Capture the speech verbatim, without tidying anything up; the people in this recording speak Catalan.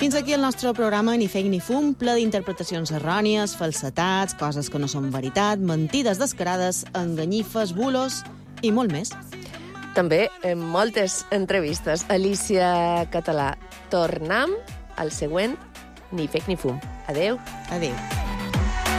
Fins aquí el nostre programa Ni fake ni fum, ple d'interpretacions errònies, falsetats, coses que no són veritat, mentides descarades, enganyifes, bulos i molt més. També en moltes entrevistes. Alicia Català, tornem al següent Ni fake ni fum. Adeu. Adeu.